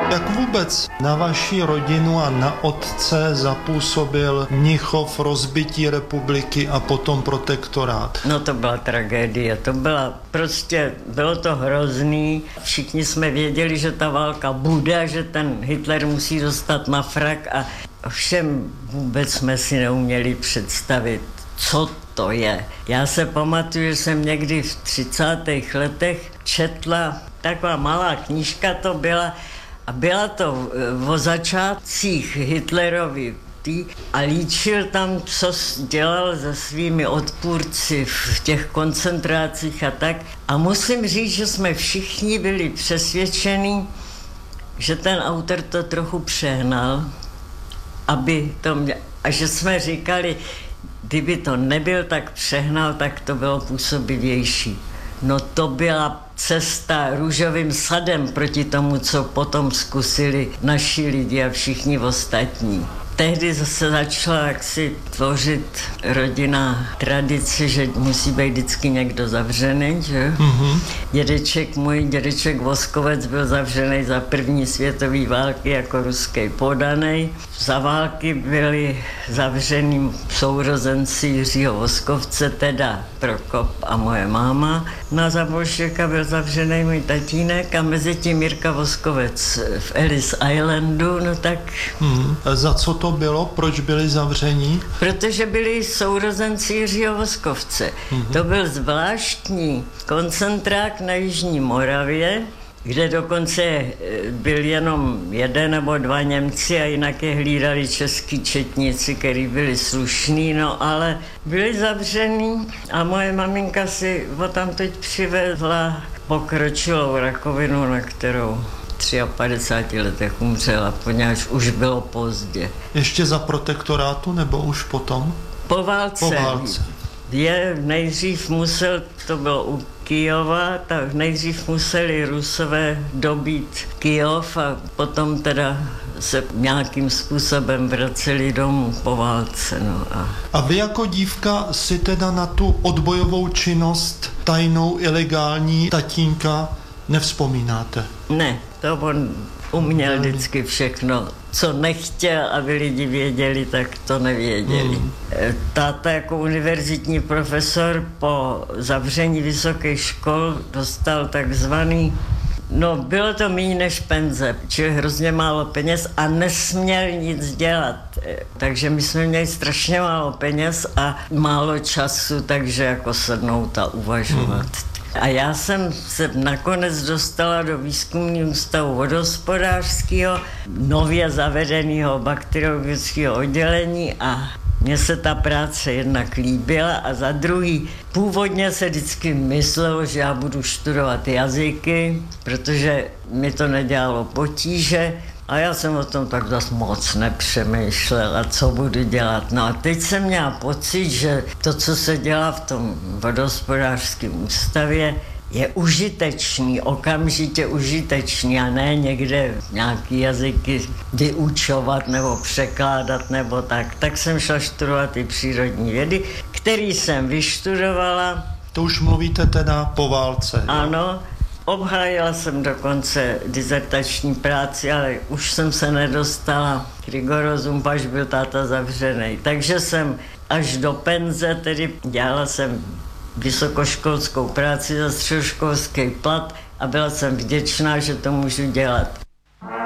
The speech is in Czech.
Jak vůbec na vaši rodinu a na otce zapůsobil Mnichov, rozbití republiky a potom protektorát? No to byla tragédie, bylo to hrozný. Všichni jsme věděli, že ta válka bude, že ten Hitler musí dostat na frak a všem vůbec jsme si neuměli představit, co to je. Já se pamatuju, že jsem někdy v 30. letech četla, taková malá knížka to byla, a byla to o začátcích Hitlerovy a líčil tam, co dělal se svými odpůrci v těch koncentrácích a tak. A musím říct, že jsme všichni byli přesvědčení, že ten autor to trochu přehnal, a že jsme říkali, kdyby to nebyl tak přehnal, tak to bylo působivější. No to byla cesta růžovým sadem proti tomu, co potom zkusili naši lidi a všichni ostatní. Tehdy zase začala jaksi tvořit rodinná tradice, že musí být vždycky někdo zavřený, že? Mm-hmm. Můj dědeček Voskovec byl zavřený za první světové války jako ruský podanej. Za války byli zavření sourozenci Jiřího Voskovce, teda Prokop a moje máma. Na za bolševika byl zavřený můj tatínek a mezi tím Jirka Voskovec v Ellis Islandu, no tak... Za co to bylo? Proč byli zavření? Protože byli sourozenci Jiřího Voskovce. To byl zvláštní koncentrák na Jižní Moravě, kde dokonce byl jenom 1 nebo 2 Němci a jinak je hlídali český četníci, kteří byli slušní, no ale byli zavření a moje maminka si odtamtud přivezla pokročilou rakovinu, na kterou 53 letech umřela, poněvadž už bylo pozdě. Ještě za protektorátu nebo už potom? Po válce. Po válce. To bylo u Kyjova, tak nejdřív museli Rusové dobít Kyjov a potom teda se nějakým způsobem vraceli domů po válce. No a vy jako dívka si teda na tu odbojovou činnost tajnou, ilegální tatínka nevzpomínáte? Ne, to on uměl vždycky všechno. Co nechtěl, aby lidi věděli, tak to nevěděli. Táta jako univerzitní profesor po zavření vysokých škol dostal takzvaný, bylo to méně než penze, čili hrozně málo peněz a nesměl nic dělat. Takže my jsme měli strašně málo peněz a málo času, takže jako sednout a uvažovat. A já jsem se nakonec dostala do výzkumného ústavu vodohospodářského, nově zavedeného bakteriologického oddělení a mně se ta práce jednak líbila a za druhý, původně se vždycky myslelo, že já budu studovat jazyky, protože mi to nedělalo potíže a já jsem o tom tak zas moc nepřemýšlela, co budu dělat. No a teď jsem měla pocit, že to, co se dělá v tom vodohospodářském ústavě, je užitečný, okamžitě užitečný a ne někde nějaký jazyky vyučovat nebo překládat nebo tak. Tak jsem šla studovat i přírodní vědy, který jsem vyštudovala. To už mluvíte teda po válce. Ano, obhájila jsem dokonce dizertační práci, ale už jsem se nedostala k rigorozům, až byl táta zavřený. Takže jsem až do penze, tedy dělala jsem vysokoškolskou práci za středoškolský plat a byla jsem vděčná, že to můžu dělat.